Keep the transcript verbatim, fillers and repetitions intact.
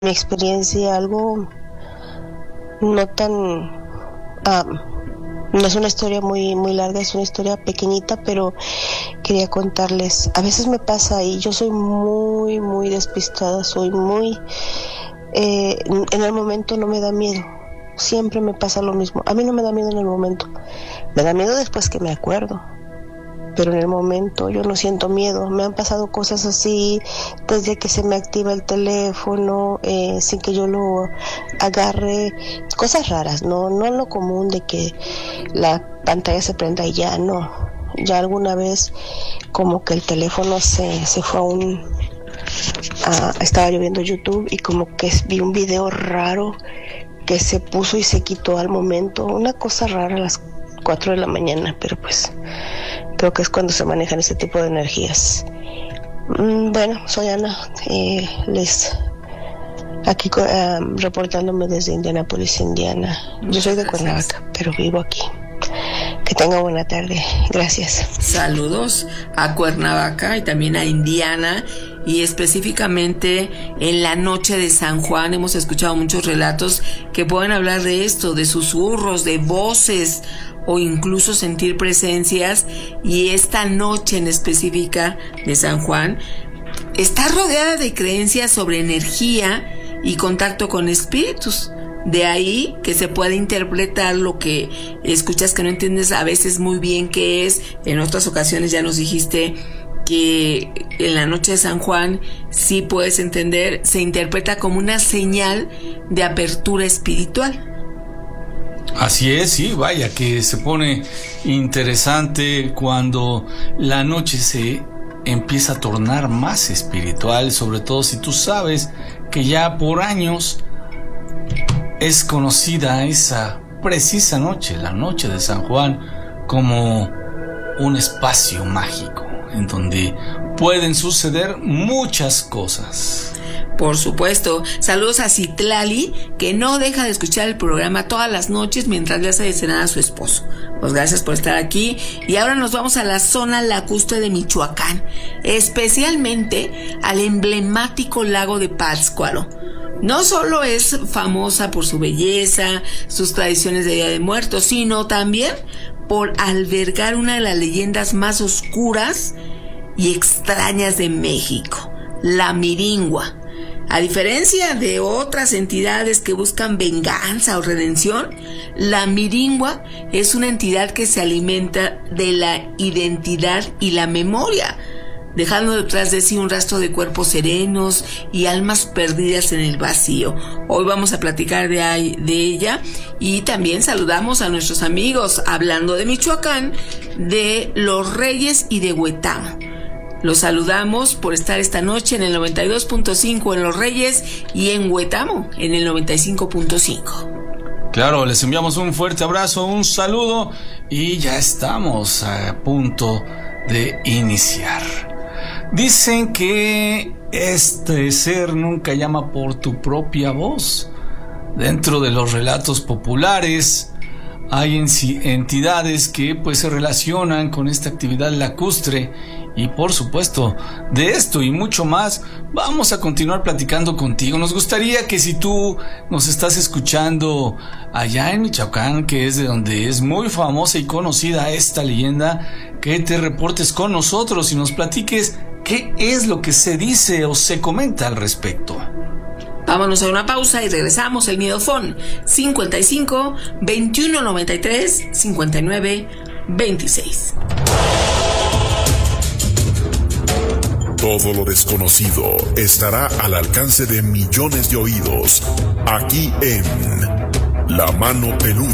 mi experiencia, algo no tan... Uh, no es una historia muy, muy larga, es una historia pequeñita, pero quería contarles. A veces me pasa y yo soy muy, muy despistada, soy muy... Eh, en el momento no me da miedo, siempre me pasa lo mismo. A mí no me da miedo en el momento, me da miedo después que me acuerdo. Pero en el momento yo no siento miedo. Me han pasado cosas así desde que se me activa el teléfono, eh, sin que yo lo agarre, cosas raras, no no lo común de que la pantalla se prenda y ya, no. Ya alguna vez como que el teléfono se, se fue a un... A, estaba yo viendo YouTube y como que vi un video raro que se puso y se quitó al momento, una cosa rara a las cuatro de la mañana, pero pues creo que es cuando se manejan ese tipo de energías. Mm, bueno, soy Ana, eh, les aquí uh, reportándome desde Indianápolis, Indiana. Yo soy de Cuernavaca, pero vivo aquí. Que tenga buena tarde, gracias. Saludos a Cuernavaca y también a Indiana, y específicamente en la noche de San Juan hemos escuchado muchos relatos que pueden hablar de esto, de susurros, de voces o incluso sentir presencias, y esta noche en específica de San Juan está rodeada de creencias sobre energía y contacto con espíritus. De ahí que se puede interpretar lo que escuchas que no entiendes a veces muy bien qué es. En otras ocasiones ya nos dijiste que en la noche de San Juan sí puedes entender, se interpreta como una señal de apertura espiritual. Así es, sí, vaya que se pone interesante cuando la noche se empieza a tornar más espiritual, sobre todo si tú sabes que ya por años es conocida esa precisa noche, la noche de San Juan, como un espacio mágico en donde pueden suceder muchas cosas. Por supuesto. Saludos a Citlali, que no deja de escuchar el programa todas las noches mientras le hace de cenar a su esposo. Pues gracias por estar aquí. Y ahora nos vamos a la zona lacustre de Michoacán, especialmente al emblemático lago de Pátzcuaro. No solo es famosa por su belleza, sus tradiciones de Día de Muertos, sino también por albergar una de las leyendas más oscuras y extrañas de México, la Miringua. A diferencia de otras entidades que buscan venganza o redención, la Miringua es una entidad que se alimenta de la identidad y la memoria, dejando detrás de sí un rastro de cuerpos serenos y almas perdidas en el vacío. Hoy vamos a platicar de, de ella, y también saludamos a nuestros amigos, hablando de Michoacán, de Los Reyes y de Huetamo. Los saludamos por estar esta noche en el noventa y dos punto cinco en Los Reyes y en Huetamo en el noventa y cinco punto cinco. Claro, les enviamos un fuerte abrazo, un saludo, y ya estamos a punto de iniciar. Dicen que este ser nunca llama por tu propia voz. Dentro de los relatos populares hay entidades que pues se relacionan con esta actividad lacustre, y por supuesto de esto y mucho más vamos a continuar platicando contigo. Nos gustaría que si tú nos estás escuchando allá en Michoacán, que es de donde es muy famosa y conocida esta leyenda, que te reportes con nosotros y nos platiques qué es lo que se dice o se comenta al respecto. Vámonos a una pausa y regresamos. El Miedofón cincuenta y cinco, veintiuno noventa y tres, cincuenta y nueve, veintiséis. Todo lo desconocido estará al alcance de millones de oídos, aquí en La Mano Peluda.